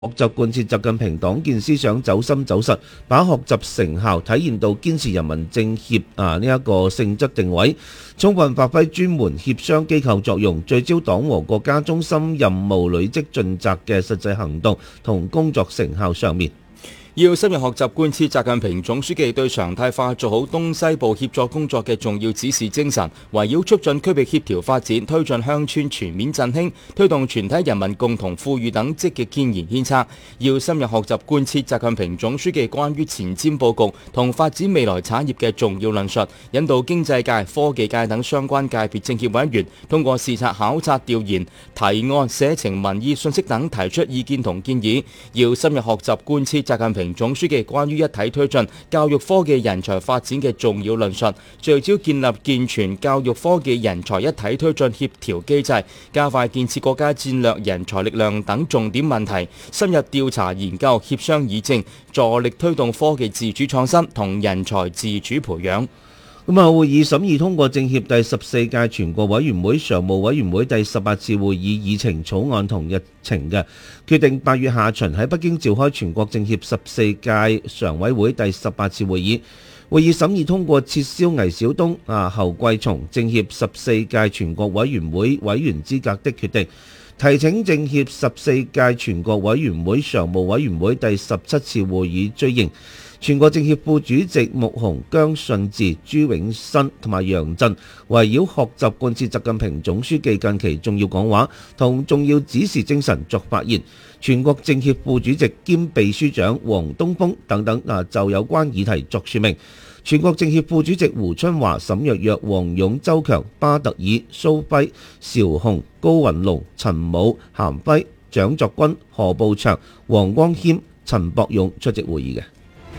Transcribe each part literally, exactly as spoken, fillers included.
學習貫徹習近平黨建思想走深走實，把學習成效體現到堅持人民政協啊呢一個性質定位，充分發揮專門協商機構作用，聚焦黨和國家中心任務累積盡責嘅實際行動同工作成效上面。 要深入學習貫徹習近平總書記對常態化做好東西部協作工作嘅重要指示精神，圍繞促進區域協調發展、推進鄉村全面振興、推動全體人民共同富裕等積極建言獻策。要深入學習貫徹習近平總書記關於前瞻佈局同發展未來產業嘅重要論述，引導經濟界、科技界等相關界別政協委員通過視察、考察、調研、提案、社情、民意、信息等提出意見同建議。要深入學習貫徹習近平總書記關於一體推進教育科技人才發展嘅重要論述，聚焦建立健全教育科技人才一體推進協調機制，加快建設國家戰略人才力量等重點問題，深入調查研究、協商議政，助力推動科技自主創新同人才自主培養。 咁啊，會議審議通過政協第十四屆全國委員會常務委員會第十八次會議議程草案同日程嘅，決定八月下旬喺北京召開全國政協十四屆常委會第十八次會議。會議審議通過撤銷魏小東、啊侯貴松政協十四屆全國委員會委員資格的決定，提請政協十四屆全國委員會常務委員會第十七次會議追認。全國政協副主席穆虹、姜信治、朱永新同埋楊震圍繞學習貫徹習近平總書記近期重要講話同重要指示精神作發言。全國政協副主席兼秘書長王東峰等等啊就有關議題作說明。全國政協副主席胡春華、沈躍躍、王勇、周強、巴特爾、蘇輝、邵雄、高雲龍、陳武、韓輝、蔣作軍、何步祥、黃光謙、陳博勇出席會議嘅。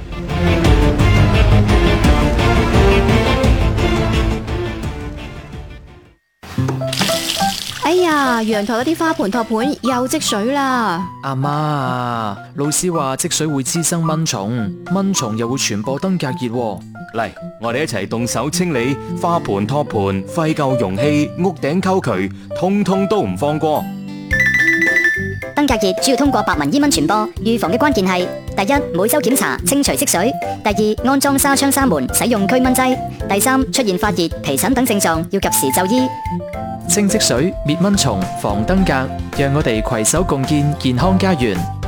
哎呀，陽台嗰啲花盆托盤又積水啦！ 阿媽啊，老師話積水會滋生蚊蟲，蚊蟲又會傳播登革熱。 嚟，我哋一齊動手清理花盆托盤、廢舊容器、屋頂溝渠，通通都唔放過。 登革熱主要通過白紋伊蚊傳播，預防嘅關鍵係：第一，每周檢查清除積水；第二，安裝紗窗紗門，使用驅蚊劑；第三，出現發熱、皮疹等症狀，要及時就醫。 清積水、滅蚊蟲、防登革，讓我哋攜手共建健康家園。